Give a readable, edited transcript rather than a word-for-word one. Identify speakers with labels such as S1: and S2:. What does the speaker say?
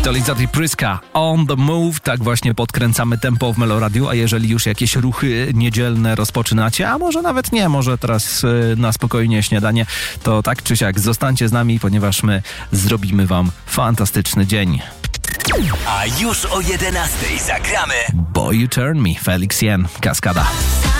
S1: To Lizard Pryska, On the Move. Tak właśnie podkręcamy tempo w Meloradiu, a jeżeli już jakieś ruchy niedzielne rozpoczynacie, a może nawet nie, może teraz na spokojnie śniadanie, to tak czy siak zostańcie z nami, ponieważ my zrobimy wam fantastyczny dzień.
S2: A już o 11:00 zagramy
S1: Boy You Turn Me, Felix Jen, Kaskada.